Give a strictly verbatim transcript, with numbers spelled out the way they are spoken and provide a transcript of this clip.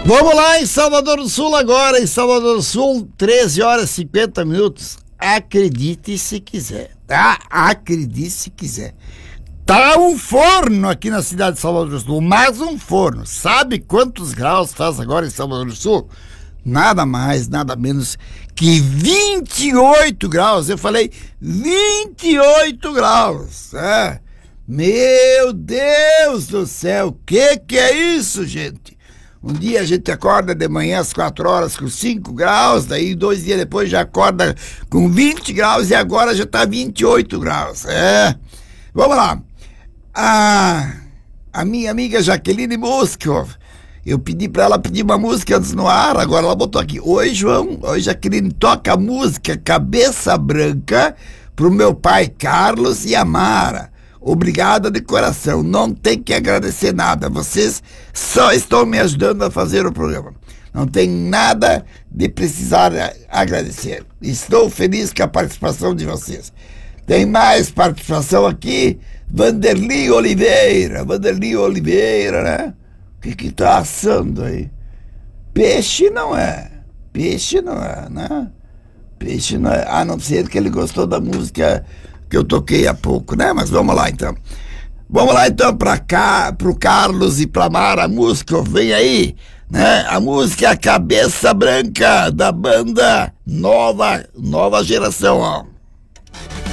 Vamos lá em Salvador do Sul agora, em Salvador do Sul, treze horas e cinquenta minutos. Acredite se quiser, tá? Acredite se quiser. Tá um forno aqui na cidade de Salvador do Sul, mais um forno. Sabe quantos graus faz agora em Salvador do Sul? Nada mais, nada menos que vinte e oito graus. Eu falei vinte e oito graus. É. Meu Deus do céu, que que é isso, gente? Um dia a gente acorda de manhã às quatro horas com cinco graus, daí dois dias depois já acorda com vinte graus e agora já tá vinte e oito graus. É. Vamos lá. A, a minha amiga Jaqueline Muscov, eu pedi para ela pedir uma música antes no ar, agora ela botou aqui. Oi, João. Oi, Jaqueline, toca a música Cabeça Branca pro meu pai Carlos e a Mara. Obrigada de coração, não tem que agradecer nada, vocês só estão me ajudando a fazer o programa. Não tem nada de precisar agradecer. Estou feliz com a participação de vocês. Tem mais participação aqui, Vanderly Oliveira, Vanderly Oliveira, né? O que que tá assando aí? Peixe não é, peixe não é, né? Peixe não é, a não ser que ele gostou da música que eu toquei há pouco, né? Mas vamos lá então. Vamos lá então para cá, pro Carlos e pra Mara música, vem aí, né? A música é Cabeça Branca da banda Nova Nova Geração, ó.